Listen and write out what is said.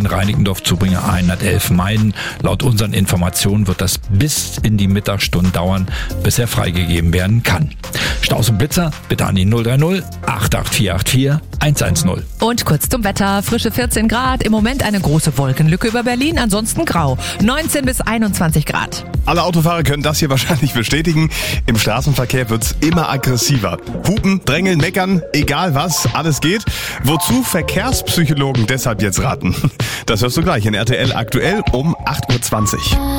Reinickendorf-Zubringer 111 meiden. Laut unseren Informationen wird das bis in die Mittagsstunden dauern, bis er freigegeben werden kann. Staus und Blitzer bitte an die 030 88484 110. Und kurz zum Wetter. Frische 14 Grad. Im Moment eine große Wolkenlücke über Berlin. Ansonsten grau. 19 bis 21 Grad. Alle Autofahrer können das hier wahrscheinlich bestätigen. Im Straßenverkehr wird's immer aggressiver. Hupen, drängeln, meckern, egal was, alles geht. Wozu Verkehrspsychologen deshalb jetzt raten? Das hörst du gleich in RTL aktuell um 8:20 Uhr.